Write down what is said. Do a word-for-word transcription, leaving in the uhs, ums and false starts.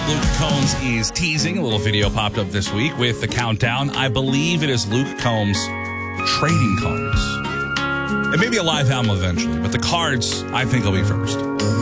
Luke Combs is teasing. A little video popped up this week with the countdown. I believe it is Luke Combs trading cards. It may be a live album eventually, but the cards, I think, will be first.